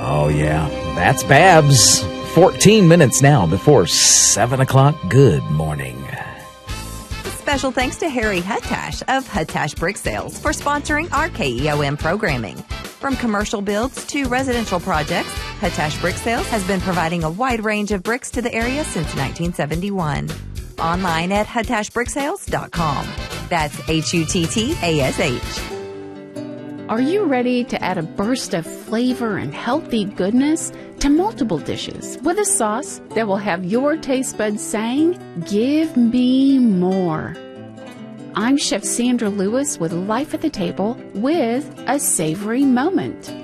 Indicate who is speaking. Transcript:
Speaker 1: Oh, yeah. That's Babs. 14 minutes now before 7 o'clock. Good morning.
Speaker 2: Special thanks to Harry Huttash of Huttash Brick Sales for sponsoring our KEOM programming. From commercial builds to residential projects, Huttash Brick Sales has been providing a wide range of bricks to the area since 1971. Online at huttashbricksales.com. That's HUTTASH.
Speaker 3: Are you ready to add a burst of flavor and healthy goodness to multiple dishes with a sauce that will have your taste buds saying, "Give me more"? I'm Chef Sandra Lewis with Life at the Table with a savory moment.